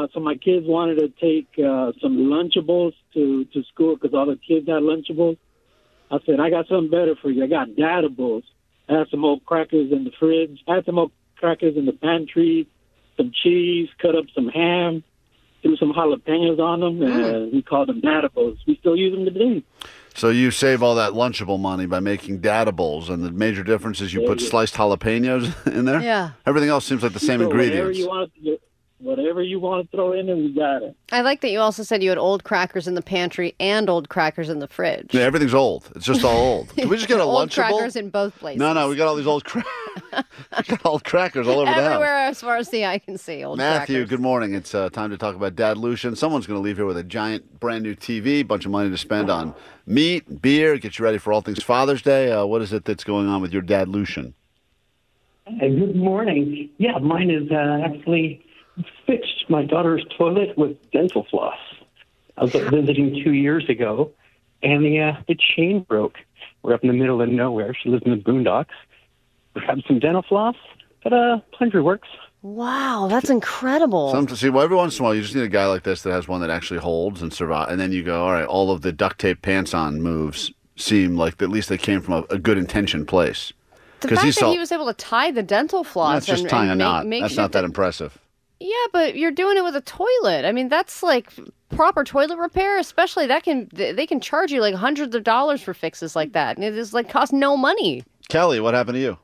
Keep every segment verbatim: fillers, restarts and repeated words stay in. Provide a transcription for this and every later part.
uh, so my kids wanted to take uh, some Lunchables to, to school because all the kids had Lunchables. I said, I got something better for you. I got Dadables. I had some old crackers in the fridge. I had some old crackers in the pantry, some cheese, cut up some ham, threw some jalapenos on them, and uh, we called them Dadables. We still use them today. So you save all that Lunchable money by making Dadables, and the major difference is you Yeah, put yeah. sliced jalapenos in there? Yeah. Everything else seems like the same So whatever ingredients. you want, to, whatever you want to throw in there, we got it. I like that you also said you had old crackers in the pantry and old crackers in the fridge. Yeah, everything's old. It's just all old. Can we just get a old Lunchable? crackers in both places. No, no, we got all these old, cra- we got old crackers all over the house. Everywhere as far as the eye can see. Old Matthew, crackers. good morning. It's uh, time to talk about Dadlution. Someone's going to leave here with a giant brand new T V, bunch of money to spend on meat, beer, get you ready for all things Father's Day. Uh, what is it that's going on with your Dadlution? Hey, good morning. Yeah, mine is uh, actually fixed my daughter's toilet with dental floss. I was up visiting two years ago, and the uh, the chain broke. We're up in the middle of nowhere. She lives in the boondocks. We have some dental floss, but uh, plunger works. Wow, that's incredible. Some, see, well, every once in a while, you just need a guy like this that has one that actually holds and survive. And then you go, all right, all of the duct tape pants on moves seem like at least they came from a, a good intention place. the fact he that saw, he was able to tie the dental floss that's just and, tying and a make, knot. make That's sure not that impressive. Yeah, but you're doing it with a toilet. I mean, that's like proper toilet repair, especially that can they can charge you like hundreds of dollars for fixes like that. And it is like cost no money. Kelly, what happened to you?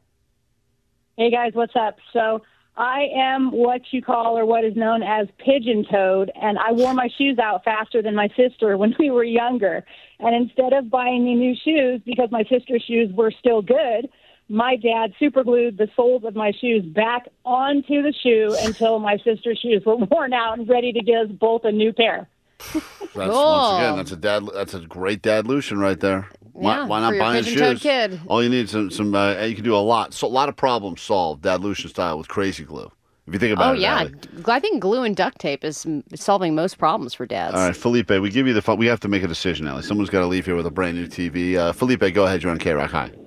Hey guys, what's up? So I am what you call or what is known as pigeon-toed, and I wore my shoes out faster than my sister when we were younger. And instead of buying me new shoes because my sister's shoes were still good, my dad superglued the soles of my shoes back onto the shoe until my sister's shoes were worn out and ready to give us both a new pair. That's Cool. once again, that's a dad. That's a great Dadlution right there. Why, Yeah, why for not your buying pigeon-toed shoes? kid. All you need is some. some uh, you can do a lot. So a lot of problems solved Dadlution style with Crazy Glue. If you think about Oh it. yeah, Allie. I think glue and duct tape is m- solving most problems for dads. All right, Felipe, we give you the. fu- We have to make a decision, Ellie. Someone's got to leave here with a brand new T V. Uh, Felipe, go ahead. You're on K Rock. Hi.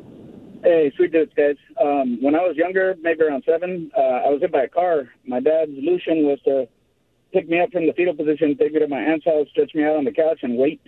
Hey, sweet dudes, guys. Um, when I was younger, maybe around seven, uh, I was hit by a car. My dad's solution was to pick me up from the fetal position, take me to my aunt's house, stretch me out on the couch, and wait.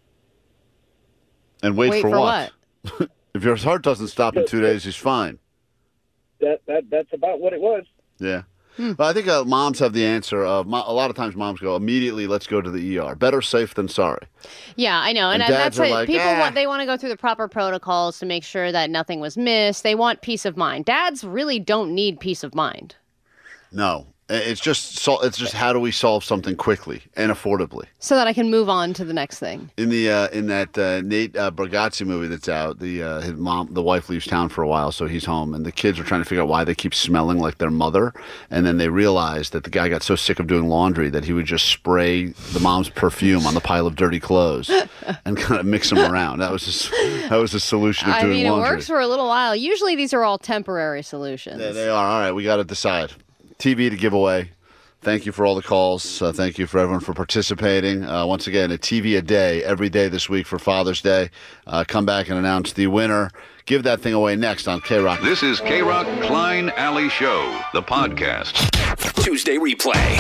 And wait, Wait for, for what? If your heart doesn't stop in two days, he's fine. That that that's about what it was. Yeah. But I think uh, moms have the answer. Of, mo- a lot of times moms go, immediately, let's go to the E R. Better safe than sorry. Yeah, I know, and, And that's dads are it. like, People "Ah." want they want to go through the proper protocols to make sure that nothing was missed. They want peace of mind. Dads really don't need peace of mind. No. It's just sol- it's just how do we solve something quickly and affordably? So that I can move on to the next thing. In the uh, in that uh, Nate uh, Bargatze movie that's out, the uh, his mom, the wife leaves town for a while, so he's home, and the kids are trying to figure out why they keep smelling like their mother, and then they realize that the guy got so sick of doing laundry that he would just spray the mom's perfume on the pile of dirty clothes and kind of mix them around. That was his, that was his solution of I doing mean, laundry. it works for a little while. Usually, these are all temporary solutions. Yeah, they are. All right, we got to decide. T V to give away. Thank you for all the calls. Uh, thank you for everyone for participating. Uh, once again, a T V a day, every day this week for Father's Day. Uh, come back and announce the winner. Give that thing away next on K-Rock. This is K-Rock Klein Alley Show, the podcast. Tuesday replay.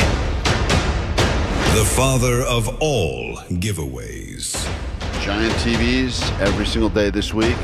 The father of all giveaways. Giant T Vs every single day this week.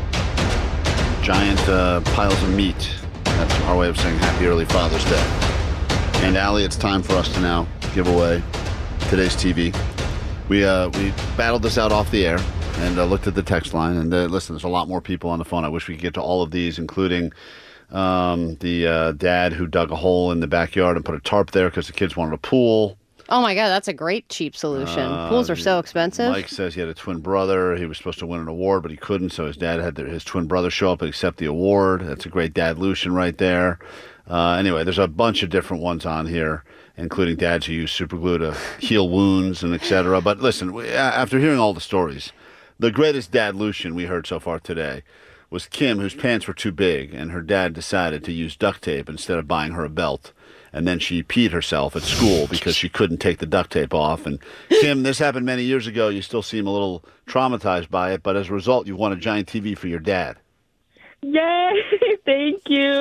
Giant uh, piles of meat. That's our way of saying happy early Father's Day. And Allie, it's time for us to now give away today's T V. We uh, we battled this out off the air and uh, looked at the text line. And uh, listen, there's a lot more people on the phone. I wish we could get to all of these, including um, the uh, dad who dug a hole in the backyard and put a tarp there because the kids wanted a pool. Oh my God, that's a great cheap solution. Pools are so expensive. Mike says he had a twin brother. He was supposed to win an award, but he couldn't, so his dad had their, his twin brother show up and accept the award. That's a great Dadlution right there. Uh, anyway, there's a bunch of different ones on here, including dads who use super glue to heal wounds and et cetera. But listen, we, after hearing all the stories, the greatest Dadlution we heard so far today was Kim, whose pants were too big, and her dad decided to use duct tape instead of buying her a belt. And then she peed herself at school because she couldn't take the duct tape off. And Kim, this happened many years ago. You still seem a little traumatized by it, but as a result, you won a giant T V for your dad. Yay! Thank you.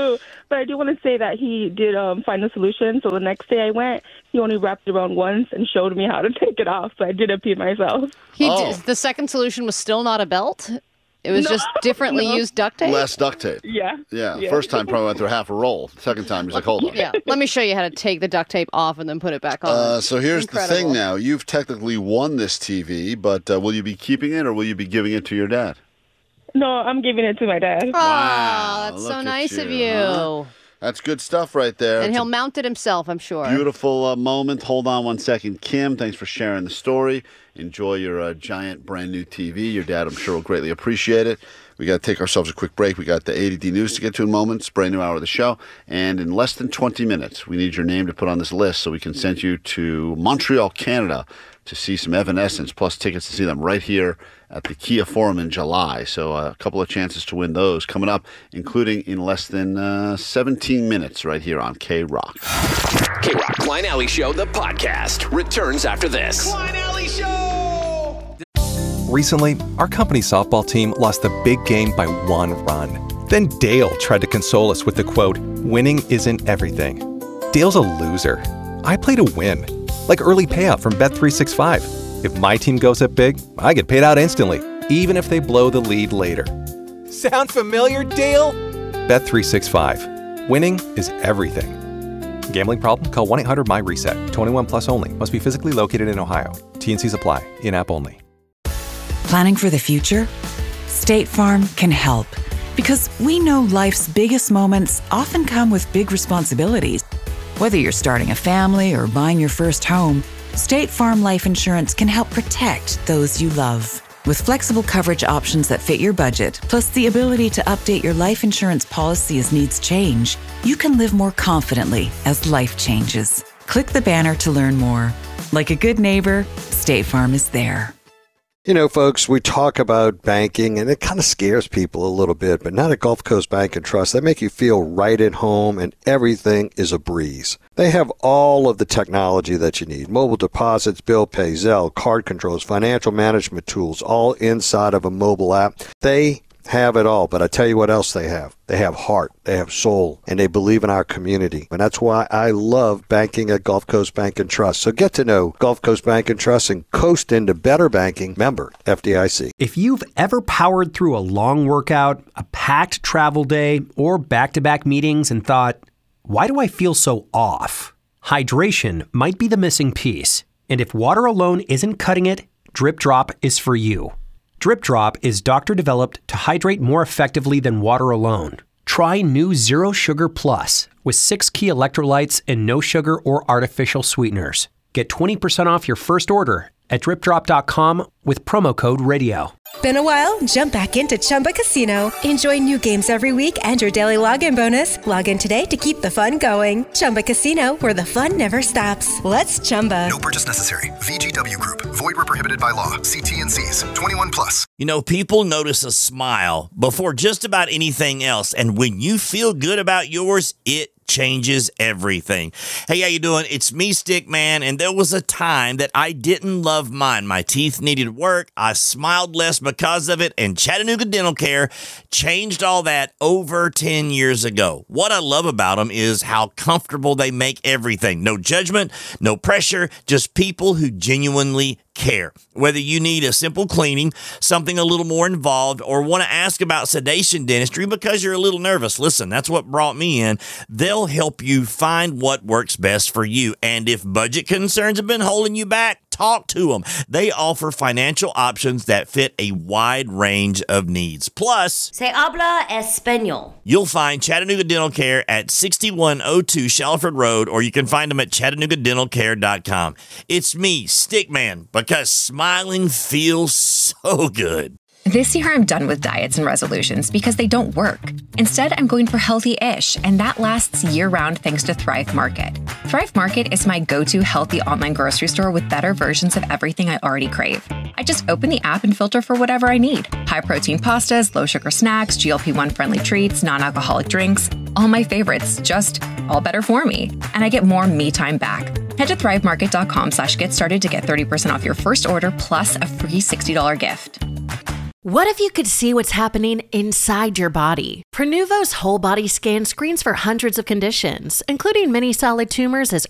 But I do want to say that he did um, find the solution. So the next day I went, he only wrapped it around once and showed me how to take it off. So I didn't pee myself. He Oh. did, the second solution was still not a belt? It was No, just differently no. used duct tape? Less duct tape. Yeah. Yeah. Yeah. First time probably went through half a roll. Second time he's like, hold on. Yeah. Let me show you how to take the duct tape off and then put it back on. Uh, so here's the Incredible. thing now. You've technically won this T V, but uh, will you be keeping it or will you be giving it to your dad? No, I'm giving it to my dad. Oh, Wow, that's look so at nice of you, you. huh? That's good stuff right there. And It's he'll a mount it himself, I'm sure. beautiful uh, moment. Hold on one second. Kim, thanks for sharing the story. Enjoy your uh, giant brand new T V. Your dad, I'm sure, will greatly appreciate it. We got to take ourselves a quick break. We got the A D D news to get to in a moment. It's a brand new hour of the show. And in less than twenty minutes, we need your name to put on this list so we can send you to Montreal, Canada to see some Evanescence, plus tickets to see them right here at the Kia Forum in July. So uh, a couple of chances to win those coming up, including in less than uh, seventeen minutes right here on K-Rock. K-Rock Klein Alley Show, the podcast, returns after this. Klein Alley Show! Recently, our company softball team lost the big game by one run. Then Dale tried to console us with the quote, "Winning isn't everything." Dale's a loser. I play to win, like early payout from Bet three sixty-five. If my team goes up big, I get paid out instantly, even if they blow the lead later. Sound familiar, Dale? Bet three sixty-five. Winning is everything. Gambling problem? Call one eight hundred M Y reset. twenty-one plus only. Must be physically located in Ohio. T and Cs apply. In-app only. Planning for the future? State Farm can help. Because we know life's biggest moments often come with big responsibilities. Whether you're starting a family or buying your first home, State Farm Life Insurance can help protect those you love. With flexible coverage options that fit your budget, plus the ability to update your life insurance policy as needs change, you can live more confidently as life changes. Click the banner to learn more. Like a good neighbor, State Farm is there. You know, folks, we talk about banking, and it kind of scares people a little bit, but not at Gulf Coast Bank and Trust. They make you feel right at home, and everything is a breeze. They have all of the technology that you need. Mobile deposits, bill pay, Zelle, card controls, financial management tools, all inside of a mobile app. They have it all, but I tell you what else they have. They have heart, they have soul, and they believe in our community. And that's why I love banking at Gulf Coast Bank and Trust. So get to know Gulf Coast Bank and Trust and coast into better banking. Member F D I C. If you've ever powered through a long workout, a packed travel day, or back-to-back meetings and thought, why do I feel so off? Hydration might be the missing piece. And if water alone isn't cutting it, Drip Drop is for you. Drip Drop is doctor-developed to hydrate more effectively than water alone. Try new Zero Sugar Plus with six key electrolytes and no sugar or artificial sweeteners. Get twenty percent off your first order at drip drop dot com with promo code radio. Been a while? Jump back into Chumba Casino. Enjoy new games every week and your daily login bonus. Log in today to keep the fun going. Chumba Casino, where the fun never stops. Let's Chumba. No purchase necessary. V G W Group. Void where prohibited by law. See T and C's. twenty-one plus. You know, people notice a smile before just about anything else. And when you feel good about yours, it changes everything. Hey, how you doing? It's me, Stickman, and there was a time that I didn't love mine. My teeth needed work. I smiled less because of it, and Chattanooga Dental Care changed all that over ten years ago. What I love about them is how comfortable they make everything. No judgment, no pressure, just people who genuinely care. Whether you need a simple cleaning, something a little more involved, or want to ask about sedation dentistry because you're a little nervous, listen, that's what brought me in. They'll help you find what works best for you. And if budget concerns have been holding you back, talk to them. They offer financial options that fit a wide range of needs. Plus, Se habla español. You'll find Chattanooga Dental Care at sixty-one oh two Shalford Road, or you can find them at chattanooga dental care dot com. It's me, Stickman, because smiling feels so good. This year, I'm done with diets and resolutions because they don't work. Instead, I'm going for healthy-ish, and that lasts year-round thanks to Thrive Market. Thrive Market is my go-to healthy online grocery store with better versions of everything I already crave. I just open the app and filter for whatever I need. High-protein pastas, low-sugar snacks, G L P one friendly treats, non-alcoholic drinks, all my favorites, just all better for me. And I get more me time back. Head to thrive market dot com slash get started to get thirty percent off your first order plus a free sixty dollars gift. What if you could see what's happening inside your body? Prenuvo's whole body scan screens for hundreds of conditions, including many solid tumors as